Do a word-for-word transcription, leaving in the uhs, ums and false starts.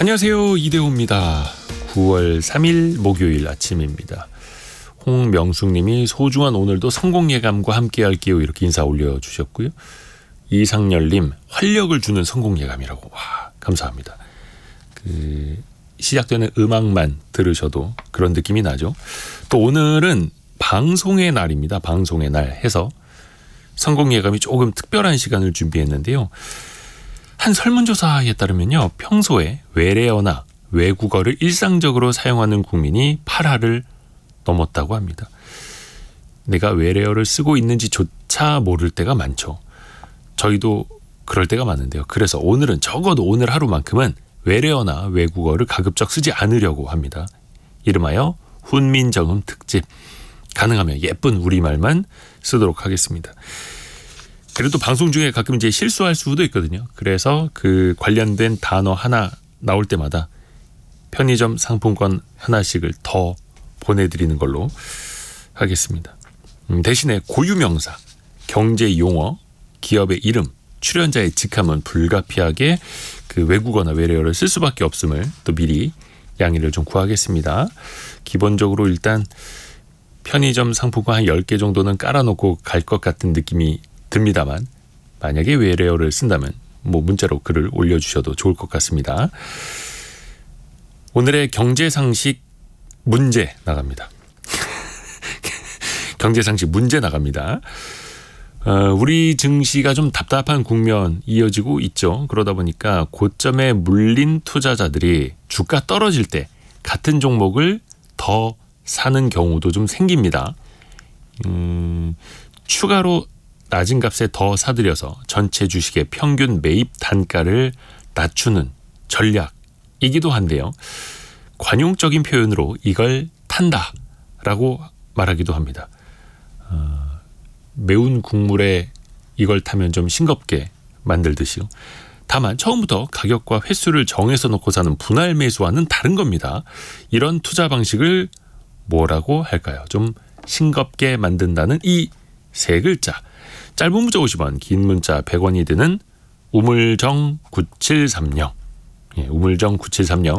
안녕하세요, 이대호입니다. 구월 삼일 목요일 아침입니다. 홍명숙님이 소중한 오늘도 성공예감과 함께할게요, 이렇게 인사 올려주셨고요. 이상열님, 활력을 주는 성공예감이라고. 와, 감사합니다. 그 시작되는 음악만 들으셔도 그런 느낌이 나죠. 또 오늘은 방송의 날입니다. 방송의 날 해서 성공예감이 조금 특별한 시간을 준비했는데요. 한 설문조사에 따르면요, 평소에 외래어나 외국어를 일상적으로 사용하는 국민이 팔할을 넘었다고 합니다. 내가 외래어를 쓰고 있는지조차 모를 때가 많죠. 저희도 그럴 때가 많은데요. 그래서 오늘은 적어도 오늘 하루만큼은 외래어나 외국어를 가급적 쓰지 않으려고 합니다. 이름하여 훈민정음 특집. 가능하면 예쁜 우리말만 쓰도록 하겠습니다. 그래도 방송 중에 가끔 이제 실수할 수도 있거든요. 그래서 그 관련된 단어 하나 나올 때마다 편의점 상품권 하나씩을 더 보내드리는 걸로 하겠습니다. 음, 대신에 고유명사, 경제용어, 기업의 이름, 출연자의 직함은 불가피하게 그 외국어나 외래어를 쓸 수밖에 없음을 또 미리 양해를 좀 구하겠습니다. 기본적으로 일단 편의점 상품권 한 열 개 정도는 깔아놓고 갈 것 같은 느낌이 듭니다만, 만약에 외래어를 쓴다면 뭐 문자로 글을 올려주셔도 좋을 것 같습니다. 오늘의 경제상식 문제 나갑니다. 경제상식 문제 나갑니다. 어, 우리 증시가 좀 답답한 국면 이어지고 있죠. 그러다 보니까 고점에 물린 투자자들이 주가 떨어질 때 같은 종목을 더 사는 경우도 좀 생깁니다. 음, 추가로 낮은 값에 더 사들여서 전체 주식의 평균 매입 단가를 낮추는 전략이기도 한데요. 관용적인 표현으로 이걸 탄다라고 말하기도 합니다. 어, 매운 국물에 이걸 타면 좀 싱겁게 만들듯이요. 다만 처음부터 가격과 횟수를 정해서 놓고 사는 분할 매수와는 다른 겁니다. 이런 투자 방식을 뭐라고 할까요? 좀 싱겁게 만든다는 이 세 글자. 짧은 문자 오십 원, 긴 문자 백 원이 드는 우물정 구칠삼공. 예, 우물정 구칠삼공.